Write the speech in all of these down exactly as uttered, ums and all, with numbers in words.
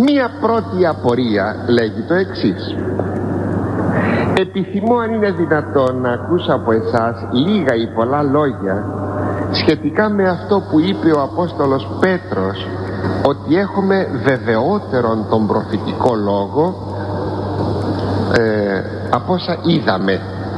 Μία πρώτη απορία λέγει το εξής: επιθυμώ, αν είναι δυνατόν, να ακούσω από εσάς λίγα ή πολλά λόγια σχετικά με αυτό που είπε ο Απόστολος Πέτρος, ότι έχουμε βεβαιότερον τον προφητικό λόγο ε, από όσα είδαμε.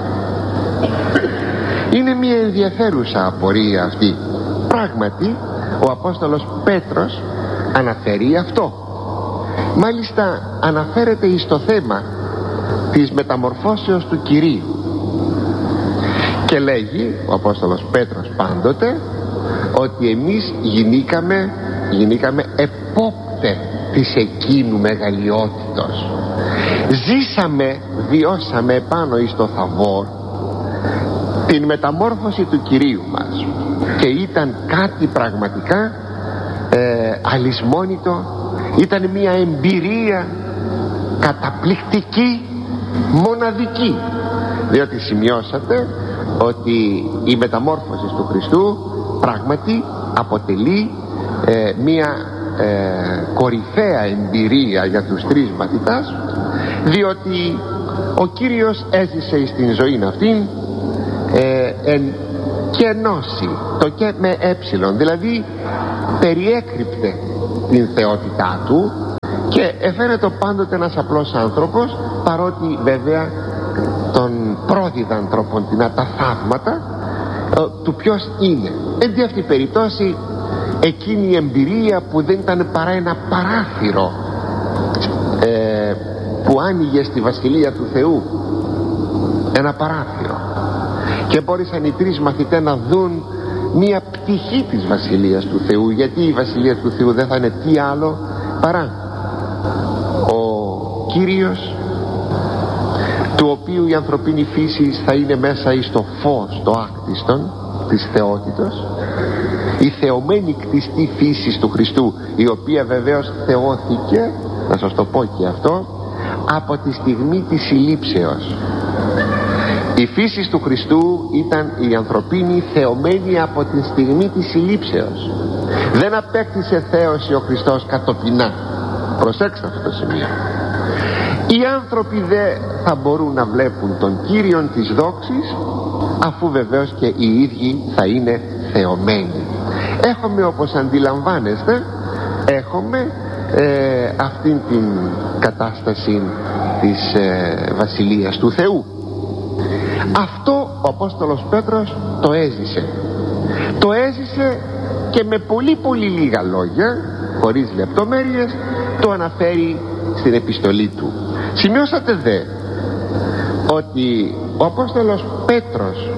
Είναι μια ενδιαφέρουσα απορία αυτή. Πράγματι ο Απόστολος Πέτρος αναφέρει αυτό. Μάλιστα αναφέρεται εις το θέμα της μεταμορφώσεως του Κυρίου και λέγει ο Απόστολος Πέτρος πάντοτε ότι εμείς γινήκαμε, γινήκαμε επόπτε της εκείνου μεγαλειότητος. Ζήσαμε, βιώσαμε πάνω εις το Θαβόρ την μεταμόρφωση του Κυρίου μας και ήταν κάτι πραγματικά ε, αλυσμόνητο. Ήταν μια εμπειρία καταπληκτική, μοναδική, διότι σημειώσατε ότι η μεταμόρφωση του Χριστού πράγματι αποτελεί ε, μια ε, κορυφαία εμπειρία για τους τρεις μαθητάς, διότι ο Κύριος έζησε στην ζωή αυτήν ε, εν κενώσει, το και με έψιλον, δηλαδή περιέκρυπτε την θεότητά του και εφαίνεται πάντοτε ένας απλός άνθρωπος, παρότι βέβαια τον πρόδιδαν τροποντινά τα θαύματα ε, του ποιος είναι. Εν τη αυτή περιπτώσει εκείνη η εμπειρία που δεν ήταν παρά ένα παράθυρο ε, που άνοιγε στη Βασιλεία του Θεού, ένα παράθυρο, και μπόρεσαν οι τρεις μαθητές να δουν μία πτυχή της Βασιλείας του Θεού, γιατί η Βασιλεία του Θεού δεν θα είναι τι άλλο παρά ο Κύριος, του οποίου η ανθρωπίνη φύση θα είναι μέσα εις το φως το άκτιστον της θεότητος, η θεωμένη κτιστή φύση του Χριστού, η οποία βεβαίως θεώθηκε, να σας το πω και αυτό, από τη στιγμή της συλλήψεως. Η φύση του Χριστού ήταν η ανθρωπίνη θεωμένη από τη στιγμή της συλλήψεως. Δεν απέκτησε θέωση ο Χριστός κατοπινά. Προσέξτε αυτό το σημείο. Οι άνθρωποι δεν θα μπορούν να βλέπουν τον Κύριον της δόξης, αφού βεβαίως και οι ίδιοι θα είναι θεωμένοι. Έχουμε, όπως αντιλαμβάνεστε, έχουμε ε, αυτήν την κατάσταση της ε, Βασιλείας του Θεού. Αυτό ο Απόστολος Πέτρος το έζησε. Το έζησε και με πολύ πολύ λίγα λόγια, χωρίς λεπτομέρειες, το αναφέρει στην επιστολή του. Σημειώσατε δε ότι ο Απόστολος Πέτρος,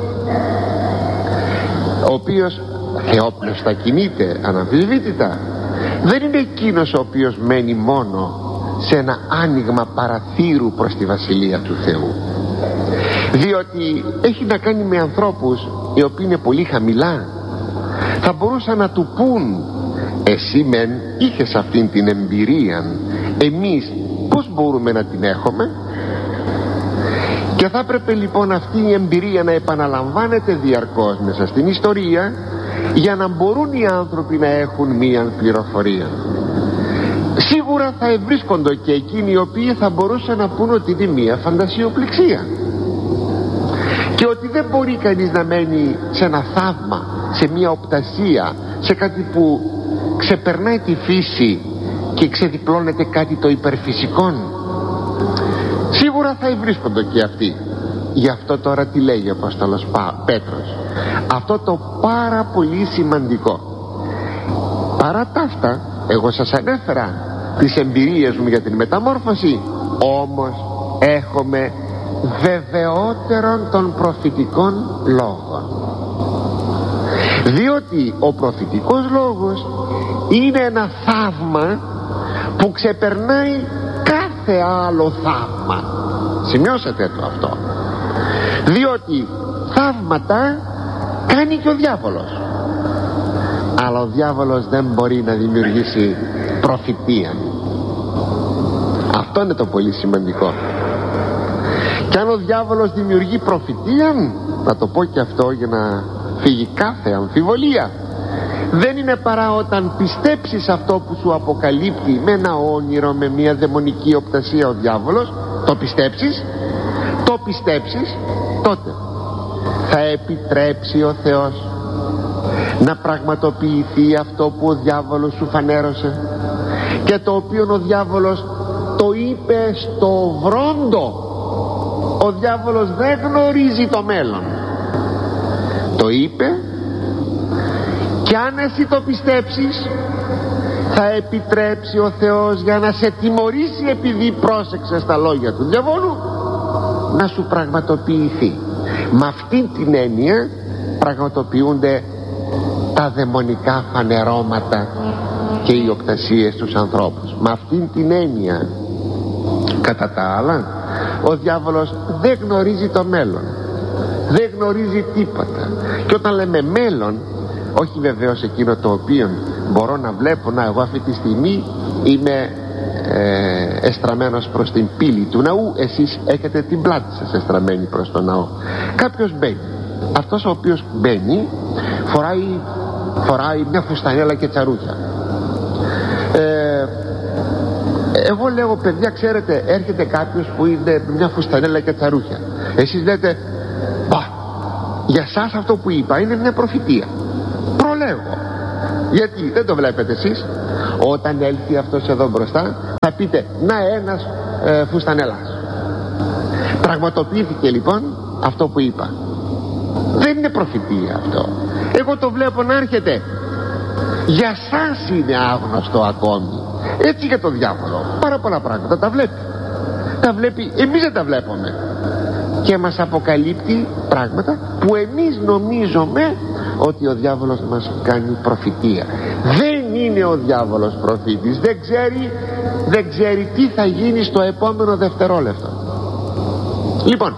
ο οποίος θεόπνευστα κινείται αναμφισβήτητα, δεν είναι εκείνος ο οποίος μένει μόνο σε ένα άνοιγμα παραθύρου προς τη Βασιλεία του Θεού, διότι έχει να κάνει με ανθρώπους οι οποίοι είναι πολύ χαμηλά. Θα μπορούσαν να του πούν: εσύ μεν είχες αυτήν την εμπειρία, εμείς πώς μπορούμε να την έχουμε? Και θα έπρεπε λοιπόν αυτή η εμπειρία να επαναλαμβάνεται διαρκώς μέσα στην ιστορία, για να μπορούν οι άνθρωποι να έχουν μία πληροφορία. Σίγουρα θα ευρίσκονται και εκείνοι οι οποίοι θα μπορούσαν να πούν ότι είναι μία φαντασιοπληξία και ότι δεν μπορεί κανείς να μένει σε ένα θαύμα, σε μία οπτασία, σε κάτι που ξεπερνάει τη φύση και ξεδιπλώνεται κάτι το υπερφυσικό. Σίγουρα θα ευρίσκονται και αυτοί. Γι' αυτό τώρα τι λέγει ο Απόστολος Πέτρος? Αυτό το πάρα πολύ σημαντικό. Παρά τα αυτά, εγώ σας ανέφερα τις εμπειρίες μου για την μεταμόρφωση, όμως έχουμε βεβαιότερον των προφητικών λόγων, διότι ο προφητικός λόγος είναι ένα θαύμα που ξεπερνάει κάθε άλλο θαύμα. Σημειώσατε το αυτό, διότι θαύματα κάνει και ο διάβολος, αλλά ο διάβολος δεν μπορεί να δημιουργήσει προφητεία. Αυτό είναι το πολύ σημαντικό. Και αν ο διάβολος δημιουργεί προφητεία, να το πω και αυτό για να φύγει κάθε αμφιβολία, δεν είναι παρά όταν πιστέψεις αυτό που σου αποκαλύπτει με ένα όνειρο, με μια δαιμονική οπτασία ο διάβολος, το πιστέψεις, το πιστέψεις, τότε θα επιτρέψει ο Θεός να πραγματοποιηθεί αυτό που ο διάβολος σου φανέρωσε και το οποίο ο διάβολος το είπε στο βρόντο. Ο διάβολος δεν γνωρίζει το μέλλον, το είπε, και αν εσύ το πιστέψεις θα επιτρέψει ο Θεός, για να σε τιμωρήσει επειδή πρόσεξες τα λόγια του διαβόλου, να σου πραγματοποιηθεί. Με αυτή την έννοια πραγματοποιούνται τα δαιμονικά φανερώματα και οι οπτασίες στους ανθρώπους. Με αυτή την έννοια. Κατά τα άλλα, ο διάβολος δεν γνωρίζει το μέλλον, δεν γνωρίζει τίποτα. Και όταν λέμε μέλλον, όχι βεβαίως εκείνο το οποίο μπορώ να βλέπω, να εγώ αυτή τη στιγμή είμαι ε, εστραμμένος προς την πύλη του ναού, εσείς έχετε την πλάτη σας εστραμμένη προς τον ναό. Κάποιος μπαίνει, αυτός ο οποίος μπαίνει φοράει, φοράει μια φουστανέλα και τσαρούχια. ε, εγώ λέω, παιδιά, ξέρετε, έρχεται κάποιος που είναι μια φουστανέλα και τσαρούχια, εσείς λέτε, μπα, για σας αυτό που είπα είναι μια προφητεία. Προλέγω. Γιατί δεν το βλέπετε εσείς? Όταν έλθει αυτός εδώ μπροστά θα πείτε, να ένας ε, φουστανέλας. Πραγματοποιήθηκε λοιπόν αυτό που είπα. Δεν είναι προφητεία αυτό. Εγώ το βλέπω να έρχεται. Για σας είναι άγνωστο ακόμη. Έτσι για το διάβολο πάρα πολλά πράγματα τα βλέπει. Τα βλέπει, εμείς δεν τα βλέπουμε, και μας αποκαλύπτει πράγματα που εμείς νομίζουμε ότι ο διάβολος μας κάνει προφητεία. Δεν είναι ο διάβολος προφήτης. Δεν ξέρει, δεν ξέρει τι θα γίνει στο επόμενο δευτερόλεπτο. Λοιπόν,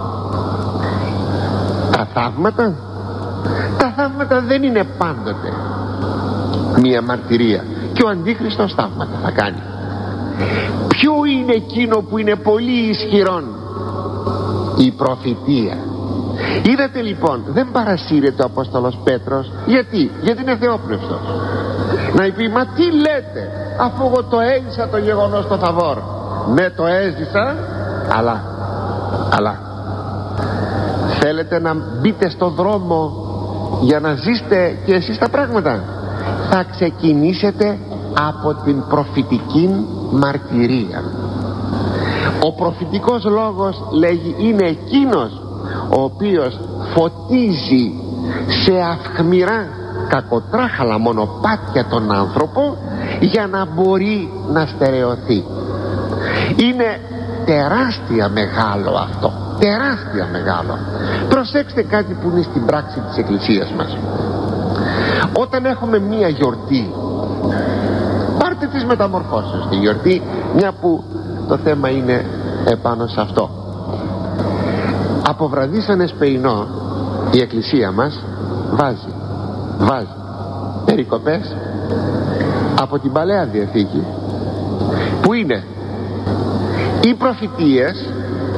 τα θαύματα τα θαύματα δεν είναι πάντοτε μία μαρτυρία, και ο Αντίχριστος θαύματα θα κάνει. Ποιο είναι εκείνο που είναι πολύ ισχυρόν? Η προφητεία. Είδατε λοιπόν, δεν παρασύρεται ο Απόστολος Πέτρος. Γιατί? Γιατί είναι θεόπνευστος. Να πει, μα τι λέτε, αφού εγώ το έζησα το γεγονός στο Θαβόρ. Ναι, το έζησα, αλλά αλλά θέλετε να μπείτε στο δρόμο για να ζήσετε και εσείς τα πράγματα? Θα ξεκινήσετε από την προφητική μαρτυρία. Ο προφητικός λόγος, λέγει, είναι εκείνος ο οποίος φωτίζει σε αυχμηρά κακοτράχαλα μονοπάτια τον άνθρωπο για να μπορεί να στερεωθεί. Είναι τεράστια μεγάλο αυτό, τεράστια μεγάλο. Προσέξτε κάτι που είναι στην πράξη της Εκκλησίας μας. Όταν έχουμε μία γιορτή, πάρτε τις μεταμορφώσεις στη γιορτή, μια που το θέμα είναι επάνω σε αυτό. Από βραδύ σαν εσπεϊνό η Εκκλησία μας βάζει βάζει περικοπές από την Παλαιά Διαθήκη, που είναι οι προφητείες,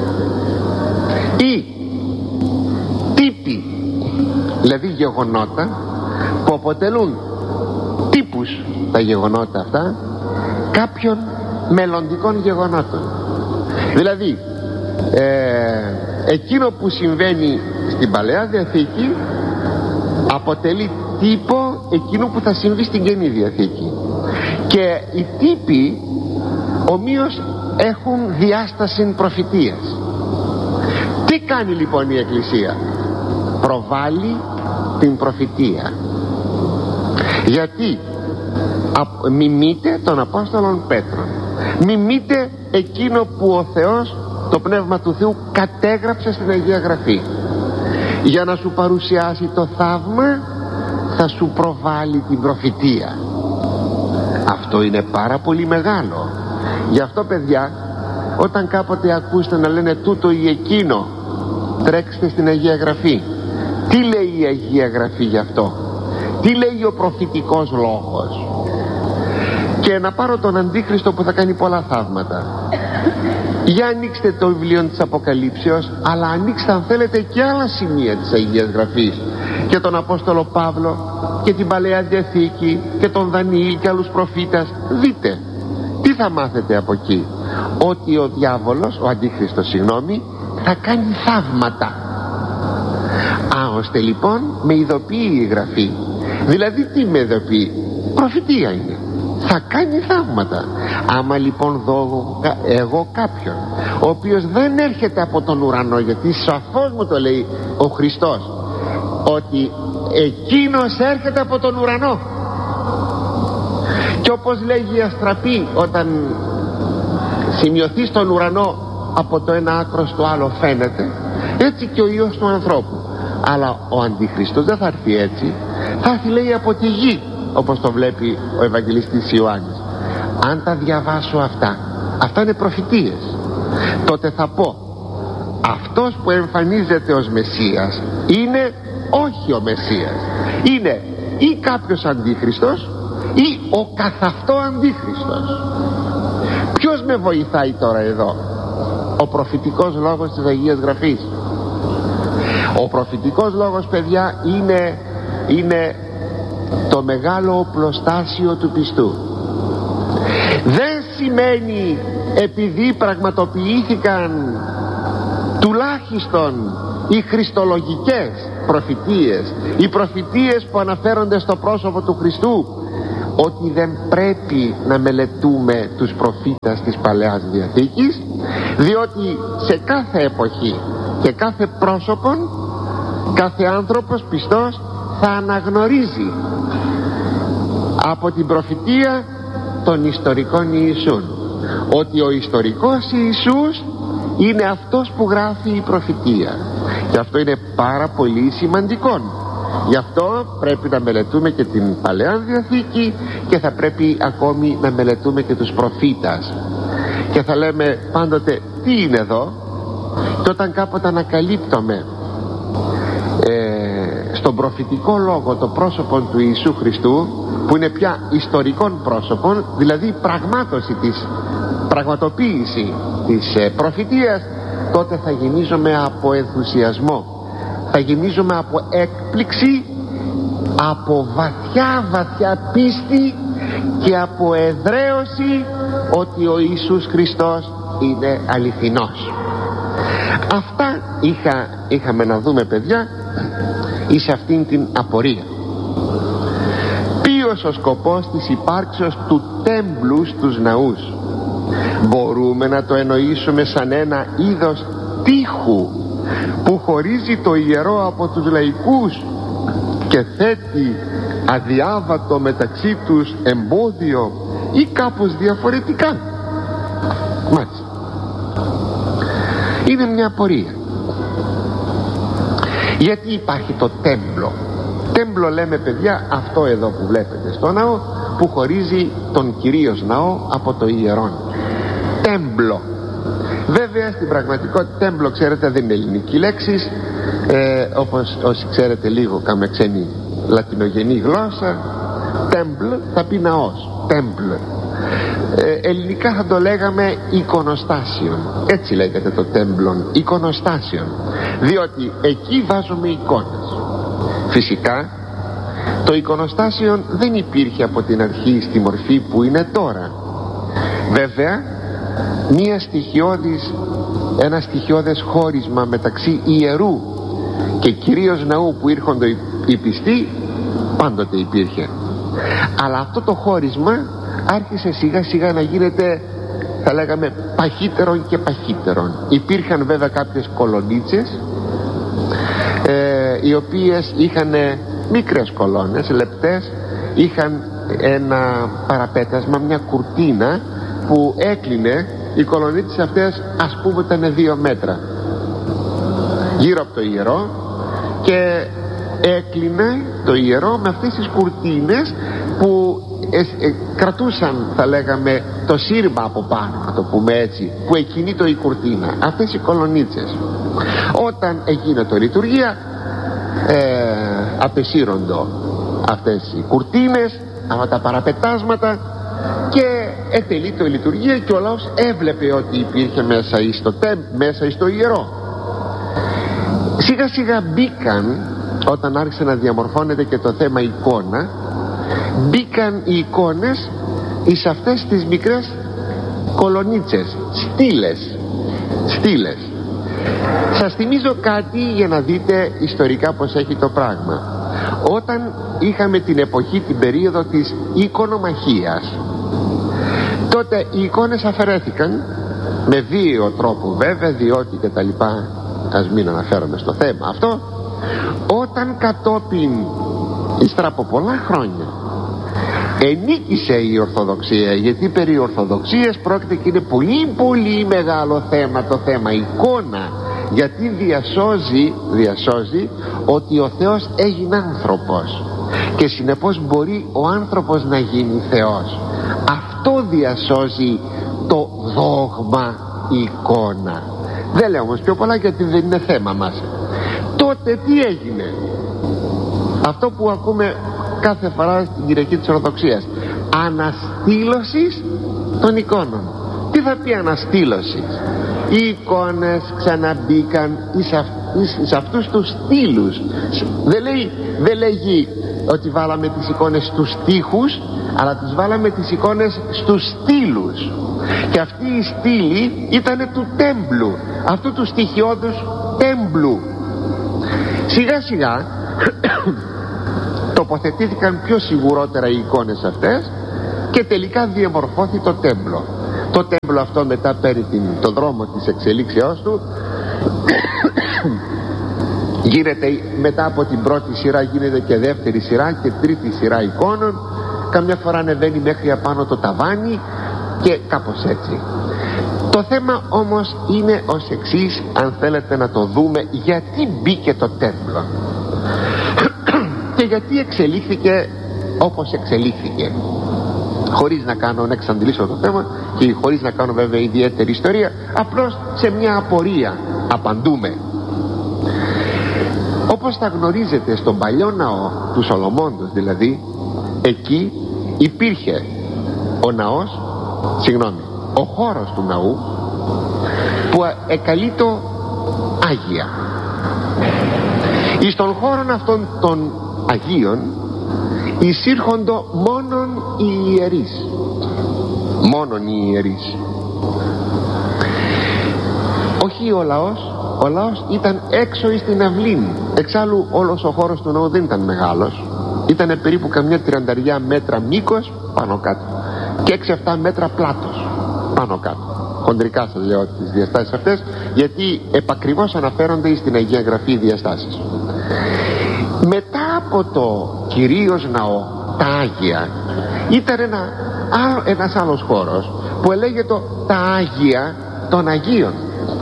οι τύποι, δηλαδή γεγονότα που αποτελούν τύπους, τα γεγονότα αυτά, κάποιων μελλοντικών γεγονότων. Δηλαδή ε, εκείνο που συμβαίνει στην Παλαιά Διαθήκη αποτελεί τύπο εκείνο που θα συμβεί στην Καινή Διαθήκη, και οι τύποι ομοίως έχουν διάσταση προφητείας. Τι κάνει λοιπόν η Εκκλησία? Προβάλλει την προφητεία. Γιατί μιμείται τον Απόστολον Πέτρο, μιμείται εκείνο που ο Θεός, το Πνεύμα του Θεού, κατέγραψε στην Αγία Γραφή. Για να σου παρουσιάσει το θαύμα θα σου προβάλλει την προφητεία. Αυτό είναι πάρα πολύ μεγάλο. Γι' αυτό, παιδιά, όταν κάποτε ακούσετε να λένε τούτο ή εκείνο, τρέξτε στην Αγία Γραφή. Τι λέει η Αγία Γραφή γι' αυτό? Τι λέει ο προφητικός λόγος? Και να πάρω τον Αντίχριστο που θα κάνει πολλά θαύματα. Για ανοίξτε το βιβλίο της Αποκαλύψεως, αλλά ανοίξτε αν θέλετε και άλλα σημεία της Αγίας Γραφής, και τον Απόστολο Παύλο και την Παλαιά Διαθήκη και τον Δανιήλ και άλλους προφήτας, δείτε τι θα μάθετε από εκεί. Ότι ο διάβολος, ο Αντίχριστος συγγνώμη, θα κάνει θαύματα. Α, ώστε λοιπόν με ειδοποιεί η Γραφή. Δηλαδή τι με ειδοποιεί? Προφητεία είναι. Θα κάνει θαύματα. Άμα λοιπόν δω εγώ κάποιον ο οποίος δεν έρχεται από τον ουρανό, γιατί σαφώς μου το λέει ο Χριστός ότι εκείνος έρχεται από τον ουρανό, και όπως λέγει η Αστραπή, όταν σημειωθεί στον ουρανό από το ένα άκρο στο άλλο φαίνεται, έτσι και ο Υιός του ανθρώπου. Αλλά ο Αντιχριστός δεν θα έρθει έτσι, θα έρθει λέει από τη γη, όπως το βλέπει ο Ευαγγελιστής Ιωάννης. Αν τα διαβάσω αυτά, αυτά είναι προφητείες, τότε θα πω αυτός που εμφανίζεται ως Μεσσίας είναι όχι ο Μεσσίας, είναι ή κάποιος Αντίχριστος ή ο καθ' αυτό Αντίχριστος. Ποιος με βοηθάει τώρα εδώ? Ο προφητικός λόγος της Αγίας Γραφής. Ο προφητικός λόγος, παιδιά, είναι, είναι το μεγάλο οπλοστάσιο του πιστού. Δεν σημαίνει επειδή πραγματοποιήθηκαν τουλάχιστον οι χριστολογικές προφητείες, οι προφητείες που αναφέρονται στο πρόσωπο του Χριστού, ότι δεν πρέπει να μελετούμε τους προφήτας της Παλαιάς Διαθήκης, διότι σε κάθε εποχή και κάθε πρόσωπον, κάθε άνθρωπος πιστός θα αναγνωρίζει από την προφητεία των ιστορικών Ιησούν, ότι ο ιστορικός Ιησούς είναι αυτός που γράφει η προφητεία, και αυτό είναι πάρα πολύ σημαντικό. Γι' αυτό πρέπει να μελετούμε και την Παλαιά Διαθήκη, και θα πρέπει ακόμη να μελετούμε και τους προφήτας. Και θα λέμε πάντοτε τι είναι εδώ, και όταν κάποτε ανακαλύπτουμε ε, στον προφητικό λόγο το πρόσωπο του Ιησού Χριστού, που είναι πια ιστορικών πρόσωπων, δηλαδή πραγμάτωση της, πραγματοποίηση της ε, προφητείας, τότε θα γεμίζουμε από ενθουσιασμό, θα γεμίζουμε από έκπληξη, από βαθιά βαθιά πίστη και από εδραίωση ότι ο Ιησούς Χριστός είναι αληθινός. Αυτά είχα, είχαμε να δούμε, παιδιά, εις αυτήν την απορία. Ποιος ο σκοπός της υπάρξεως του τέμπλου στους ναούς? Μπορούμε να το εννοήσουμε σαν ένα είδος τείχου που χωρίζει το ιερό από τους λαϊκούς και θέτει αδιάβατο μεταξύ τους εμπόδιο, ή κάπως διαφορετικά? Μάλιστα, είναι μια απορία. Γιατί υπάρχει το τέμπλο? Τέμπλο λέμε, παιδιά, αυτό εδώ που βλέπετε στο ναό, που χωρίζει τον κυρίως ναό από το ιερόν. Τέμπλο. Βέβαια στην πραγματικότητα τέμπλο, ξέρετε, δεν είναι ελληνική λέξη, ε, όπως όσοι ξέρετε λίγο κάμε ξένη λατινογενή γλώσσα. Τέμπλ θα πει ναός, τέμπλ. ε, ελληνικά θα το λέγαμε εικονοστάσιον. Έτσι λέγεται το τέμπλον, εικονοστάσιον, διότι εκεί βάζουμε εικόνες. Φυσικά το εικονοστάσιον δεν υπήρχε από την αρχή στη μορφή που είναι τώρα. Βέβαια μία στοιχειώδης, ένα στοιχειώδες χώρισμα μεταξύ ιερού και κυρίως ναού που ήρχονται οι πιστοί πάντοτε υπήρχε, αλλά αυτό το χώρισμα άρχισε σιγά σιγά να γίνεται, θα λέγαμε, παχύτερον και παχύτερον. Υπήρχαν βέβαια κάποιες κολονίτσες ε, οι οποίες είχαν μικρές κολόνες, λεπτές, είχαν ένα παραπέτασμα, μια κουρτίνα που έκλεινε. Οι κολονίτσες αυτές, ας πούμε, ήταν δύο μέτρα γύρω από το ιερό, και έκλεινε το ιερό με αυτές τις κουρτίνες που ε, ε, κρατούσαν, θα λέγαμε, το σύρμα από πάνω, να το πούμε έτσι, που εκκινείτο η κουρτίνα, αυτές οι κολονίτσες. Όταν γίνεται λειτουργία, ε, απεσύροντο αυτές οι κουρτίνες, αυτά τα παραπετάσματα, και ετελείτο η λειτουργία, και ο λαός έβλεπε ότι υπήρχε μέσα στο, τέμ, μέσα στο ιερό. Σιγά σιγά μπήκαν όταν άρχισε να διαμορφώνεται και το θέμα εικόνα, μπήκαν οι εικόνες εις αυτές τις μικρές κολονίτσες, στήλες στήλες. Σας θυμίζω κάτι για να δείτε ιστορικά πως έχει το πράγμα. Όταν είχαμε την εποχή, την περίοδο της εικονομαχίας, τότε οι εικόνες αφαιρέθηκαν με βίαιο τρόπο βέβαια, διότι και τα λοιπά, ας μην αναφέρομαι στο θέμα αυτό. Όταν κατόπιν, ύστερα από πολλά χρόνια, ενίκησε η Ορθοδοξία, γιατί περί Ορθοδοξίας πρόκειται και είναι πολύ πολύ μεγάλο θέμα, το θέμα εικόνα, γιατί διασώζει, διασώζει ότι ο Θεός έγινε άνθρωπος και συνεπώς μπορεί ο άνθρωπος να γίνει Θεός. Αυτό διασώζει το δόγμα εικόνα. Δεν λέω όμως πιο πολλά, γιατί δεν είναι θέμα μας. Τότε τι έγινε? Αυτό που ακούμε κάθε φορά στην Κυριακή της Ορθοδοξίας, αναστήλωσης των εικόνων. Τι θα πει αναστήλωση? Οι εικόνες ξαναμπήκαν εις, αυ, εις, εις αυτούς τους στήλους. Δεν λέει, δεν λέγει ότι βάλαμε τις εικόνες στους τοίχους, αλλά τις βάλαμε τις εικόνες στους στήλους. Και αυτή η στήλη ήταν του τέμπλου, αυτού του στοιχειώδους τέμπλου. Σιγά σιγά τοποθετήθηκαν πιο σιγουρότερα οι εικόνες αυτές και τελικά διαμορφώθη το τέμπλο. Το τέμπλο αυτό μετά παίρνει τον δρόμο της εξελίξεώς του. Γίνεται μετά από την πρώτη σειρά, γίνεται και δεύτερη σειρά και τρίτη σειρά εικόνων. Καμιά φορά ανεβαίνει μέχρι απάνω το ταβάνι και κάπως έτσι. Το θέμα όμως είναι ως εξής, αν θέλετε να το δούμε, γιατί μπήκε το τέμπλο και γιατί εξελίχθηκε όπως εξελίχθηκε. Χωρίς να κάνω, να εξαντλήσω το θέμα και χωρίς να κάνω βέβαια ιδιαίτερη ιστορία, απλώς σε μια απορία απαντούμε. Όπως τα γνωρίζετε, στον παλιό ναό του Σολομώντος δηλαδή, εκεί υπήρχε ο ναός, συγγνώμη, ο χώρος του ναού που εκαλείτο Άγια. Εις των χώρων αυτών των Αγίων εισήρχοντο μόνον οι ιερείς, μόνον οι ιερείς, όχι ο λαός. Ο λαός ήταν έξω εις την αυλήν. Εξάλλου όλος ο χώρος του ναού δεν ήταν μεγάλος, ήταν περίπου καμιά τριανταριά μέτρα μήκος πάνω κάτω και έξι εφτά μέτρα πλάτος πάνω κάτω. Χοντρικά σας λέω τις διαστάσεις αυτές, γιατί επακριβώς αναφέρονται στην Αγία Γραφή οι διαστάσεις. Μετά από το κυρίως ναό, τα Άγια, ήταν ένα, άλλο, ένας άλλος χώρος που ελέγεται τα Άγια των Αγίων.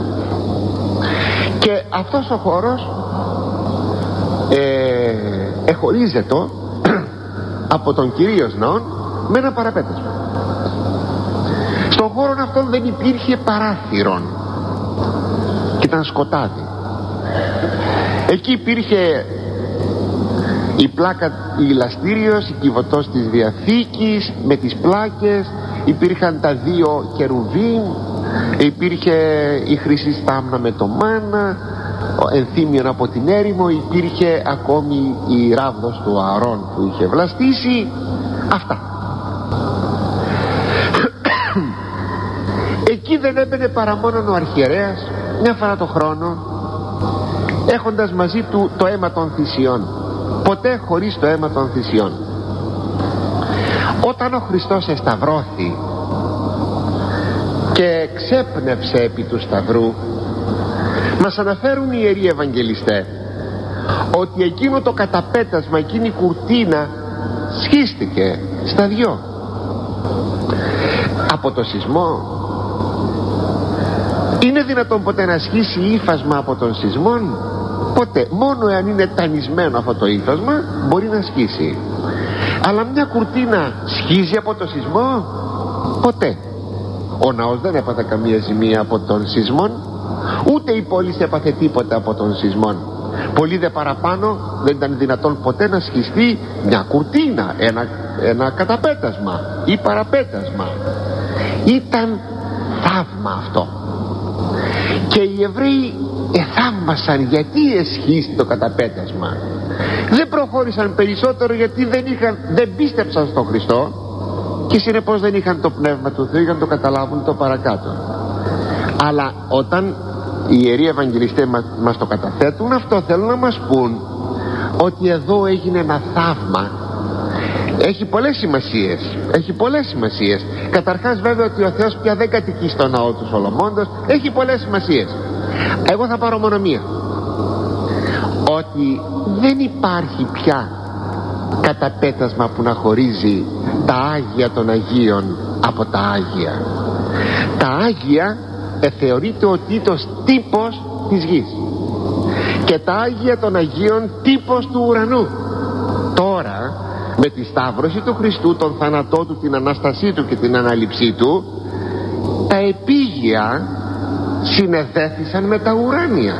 Και αυτός ο χώρος ε, εχωρίζεται από τον κυρίως ναόν με ένα παραπέτασμα. Στον χώρο αυτόν δεν υπήρχε παράθυρον και ήταν σκοτάδι. Εκεί υπήρχε η πλάκα, η ηλαστήριος, η κυβωτός της Διαθήκης με τις πλάκες, υπήρχαν τα δύο κερουβίμ, υπήρχε η χρυσή στάμνα με το μάνα, ενθύμιον από την έρημο, υπήρχε ακόμη η ράβδος του Ααρών που είχε βλαστήσει. Αυτά. Εκεί δεν έμπαινε παρά μόνον ο αρχιερέας μια φορά το χρόνο, έχοντας μαζί του το αίμα των θυσιών, ποτέ χωρίς το αίμα των θυσιών. Όταν ο Χριστός εσταυρώθη και ξέπνευσε επί του σταυρού, μας αναφέρουν οι Ιεροί Ευαγγελιστές ότι εκείνο το καταπέτασμα, εκείνη η κουρτίνα σχίστηκε στα δυο. Από το σεισμό είναι δυνατόν ποτέ να σχίσει ύφασμα από τον σεισμό? Ποτέ. Μόνο εάν είναι τανισμένο αυτό το ύφασμα μπορεί να σχίσει. Αλλά μια κουρτίνα σχίζει από το σεισμό? Ποτέ. Ο ναός δεν έπαθε καμία ζημία από τον σεισμό, ούτε η πόλη έπαθε τίποτα από τον σεισμό. Πολύ δε παραπάνω δεν ήταν δυνατόν ποτέ να σχιστεί μια κουρτίνα, ένα, ένα καταπέτασμα ή παραπέτασμα. Ήταν θαύμα αυτό. Και οι Εβραίοι εθάμβασαν γιατί εσχίστη το καταπέτασμα. Δεν προχώρησαν περισσότερο γιατί δεν, είχαν, δεν πίστεψαν στον Χριστό και συνεπώς δεν είχαν το Πνεύμα του Θεού για να το καταλάβουν το παρακάτω. Αλλά όταν οι Ιεροί Ευαγγελιστές μας, μας το καταθέτουν αυτό, θέλουν να μας πούν ότι εδώ έγινε ένα θαύμα. Έχει πολλές σημασίες, έχει πολλές σημασίες. Καταρχάς βέβαια ότι ο Θεός πια δεν κατοικεί στο ναό του Σολομώντος. Έχει πολλές σημασίες. Εγώ θα πάρω μόνο μία, ότι δεν υπάρχει πια καταπέτασμα που να χωρίζει τα Άγια των Αγίων από τα Άγια. Τα Άγια ε, θεωρείται ο τίτος τύπος της γης και τα Άγια των Αγίων τύπος του ουρανού. Τώρα με τη σταύρωση του Χριστού, τον θάνατό του, την Ανάστασή του και την ανάληψή του, τα επίγεια συνεδέθησαν με τα ουράνια.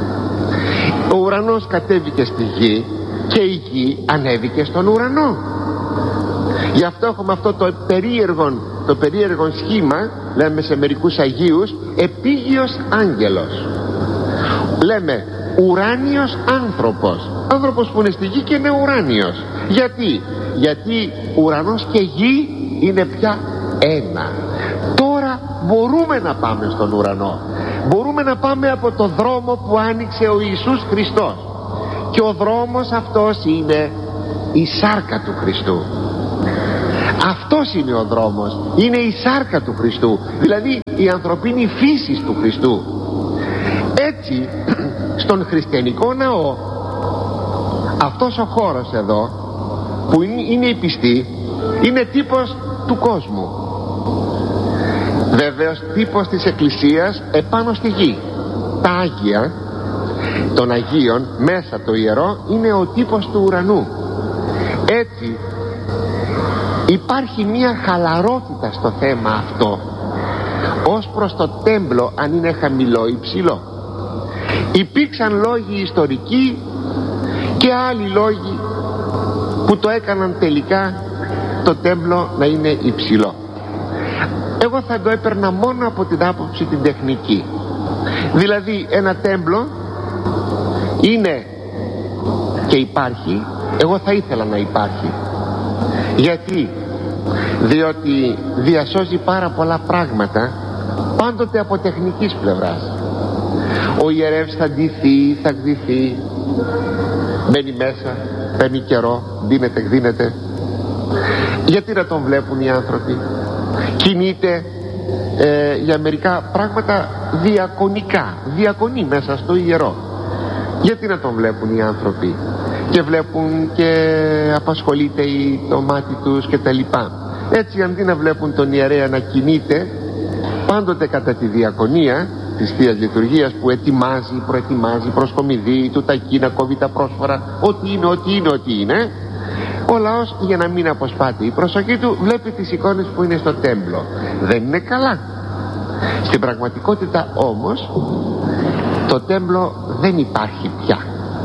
Ο ουρανός κατέβηκε στη γη και η γη ανέβηκε στον ουρανό. Γι' αυτό έχουμε αυτό το περίεργο, το περίεργο σχήμα, λέμε σε μερικούς Αγίους, επίγειος άγγελος. Λέμε ουράνιος άνθρωπος, άνθρωπος που είναι στη γη και είναι ουράνιος. Γιατί? Γιατί ουρανός και γη είναι πια ένα. Τώρα μπορούμε να πάμε στον ουρανό, μπορούμε να πάμε από το δρόμο που άνοιξε ο Ιησούς Χριστός, και ο δρόμος αυτός είναι η σάρκα του Χριστού. Αυτός είναι ο δρόμος, είναι η σάρκα του Χριστού, δηλαδή η ανθρωπίνη φύση του Χριστού. Έτσι στον χριστιανικό ναό, αυτός ο χώρος εδώ που είναι η πιστή, είναι τύπος του κόσμου, βέβαιος τύπος της Εκκλησίας επάνω στη γη. Τα Άγια των Αγίων, μέσα το ιερό, είναι ο τύπος του ουρανού. Έτσι υπάρχει μια χαλαρότητα στο θέμα αυτό ως προς το τέμπλο, αν είναι χαμηλό ή ψηλό. Υπήρξαν λόγοι ιστορικοί και άλλοι λόγοι που το έκαναν τελικά το τέμπλο να είναι υψηλό. Εγώ θα το έπαιρνα μόνο από την άποψη την τεχνική. Δηλαδή ένα τέμπλο είναι και υπάρχει, εγώ θα ήθελα να υπάρχει. Γιατί? Διότι διασώζει πάρα πολλά πράγματα, πάντοτε από τεχνικής πλευράς. Ο ιερεύς θα ντυθεί, θα γδυθεί, μπαίνει μέσα, παίρνει καιρό, δίνεται, εκδίνεται. Γιατί να τον βλέπουν οι άνθρωποι? Κινείται ε, για μερικά πράγματα διακονικά, διακονεί μέσα στο ιερό. Γιατί να τον βλέπουν οι άνθρωποι? Και βλέπουν και απασχολείται το μάτι τους και τα λοιπά. Έτσι αντί να βλέπουν τον ιερέα να κινείται πάντοτε κατά τη διακονία της Θείας Λειτουργίας, που ετοιμάζει, προετοιμάζει, προσκομιδεί, του τα εκείνα, κόβει τα πρόσφορα, ό,τι είναι, ό,τι είναι, ό,τι είναι, ο λαός, για να μην αποσπάται η προσοχή του, βλέπει τις εικόνες που είναι στο τέμπλο. Δεν είναι καλά. Στην πραγματικότητα όμως το τέμπλο δεν υπάρχει πια.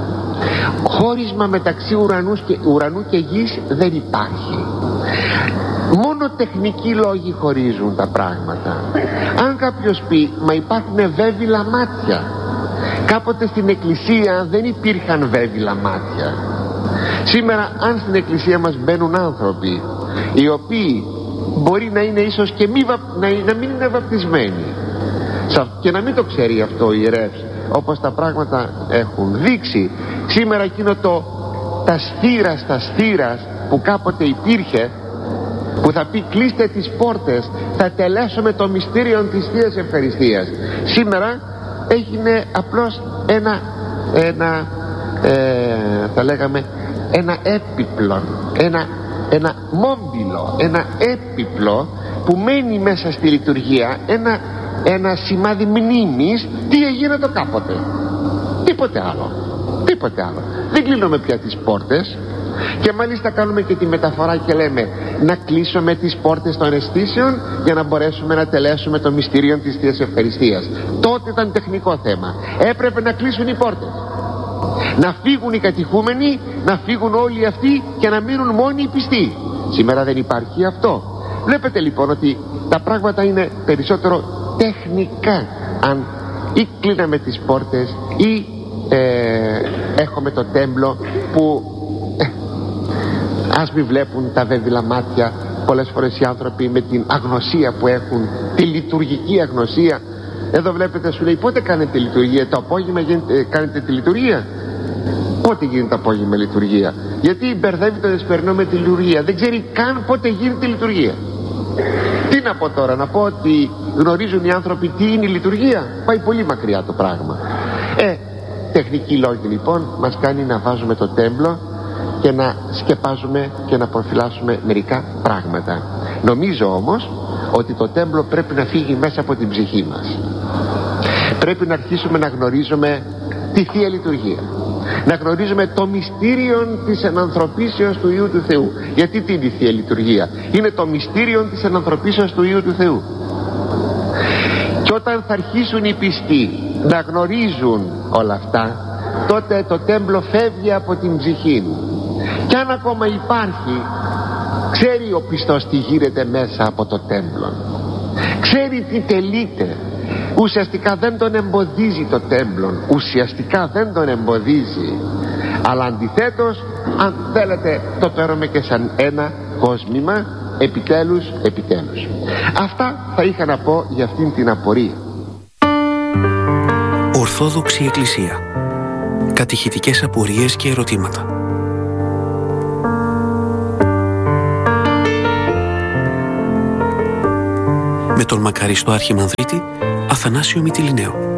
Χώρισμα μεταξύ ουρανούς και, ουρανού και γης δεν υπάρχει. Μόνο τεχνικοί λόγοι χωρίζουν τα πράγματα. Αν κάποιος πει, μα υπάρχουν βέβυλα μάτια, κάποτε στην εκκλησία δεν υπήρχαν βέβυλα μάτια. Σήμερα αν στην εκκλησία μας μπαίνουν άνθρωποι οι οποίοι μπορεί να είναι ίσως και μη, να, να μην είναι βαπτισμένοι και να μην το ξέρει αυτό ο ιερεύς, όπως τα πράγματα έχουν δείξει σήμερα, εκείνο το τα στήρας τα στήρας που κάποτε υπήρχε, που θα πει κλείστε τις πόρτες, θα τελέσουμε το μυστήριο της Θείας Ευχαριστίας, σήμερα έγινε απλώς ένα ένα ε, θα λέγαμε ένα έπιπλο, ένα, ένα μόμπιλο, ένα έπιπλο που μένει μέσα στη λειτουργία, ένα, ένα σημάδι μνήμης τι έγινε το κάποτε, τίποτε άλλο, τίποτε άλλο. Δεν κλείνουμε πια τις πόρτες, και μάλιστα κάνουμε και τη μεταφορά και λέμε να κλείσουμε τις πόρτες των αισθήσεων για να μπορέσουμε να τελέσουμε το μυστήριο της Θείας Ευχαριστίας. Τότε ήταν τεχνικό θέμα, έπρεπε να κλείσουν οι πόρτες, να φύγουν οι κατηχούμενοι, να φύγουν όλοι αυτοί και να μείνουν μόνοι οι πιστοί. Σήμερα δεν υπάρχει αυτό. Βλέπετε λοιπόν ότι τα πράγματα είναι περισσότερο τεχνικά, αν ή κλείναμε τις πόρτες ή ε, έχουμε το τέμπλο που ε, ας μη βλέπουν τα βέβυλα μάτια πολλές φορές οι άνθρωποι με την αγνωσία που έχουν, τη λειτουργική αγνωσία. Εδώ βλέπετε, σου λέει, πότε κάνετε λειτουργία? Το απόγευμα γίνεται, κάνετε τη λειτουργία? Πότε γίνεται το απόγευμα λειτουργία? Γιατί μπερδεύει το δεσπερινό με τη λειτουργία, δεν ξέρει καν πότε γίνεται η λειτουργία. Τι να πω τώρα? Να πω ότι γνωρίζουν οι άνθρωποι τι είναι η λειτουργία? Πάει πολύ μακριά το πράγμα. Ε, τεχνική λόγη λοιπόν μας κάνει να βάζουμε το τέμπλο και να σκεπάζουμε και να προφυλάσσουμε μερικά πράγματα. Νομίζω όμως ότι το τέμπλο πρέπει να φύγει μέσα από την ψυχή μας. Πρέπει να αρχίσουμε να γνωρίζουμε τη Θεία Λειτουργία, να γνωρίζουμε το μυστήριο της ενανθρωπίσεως του Υιού του Θεού. Γιατί τι είναι η Θεία Λειτουργία? Είναι το μυστήριο της ενανθρωπίσεως του Υιού του Θεού. Και όταν θα αρχίσουν οι πιστοί να γνωρίζουν όλα αυτά, τότε το τέμπλο φεύγει από την ψυχή. Και αν ακόμα υπάρχει, ξέρει ο πιστός τι γίνεται μέσα από το τέμπλο, ξέρει τι τελείται. Ουσιαστικά δεν τον εμποδίζει το τέμπλο, ουσιαστικά δεν τον εμποδίζει, αλλά αντιθέτως, αν θέλετε, το παίρνουμε και σαν ένα κόσμημα. Επιτέλους, επιτέλους. Αυτά θα είχα να πω για αυτήν την απορία. Ορθόδοξη Εκκλησία. Κατηχητικές απορίες και ερωτήματα. Με τον μακαριστό Αρχιμανδρίτη Αθανάσιο Μυτιληναίο.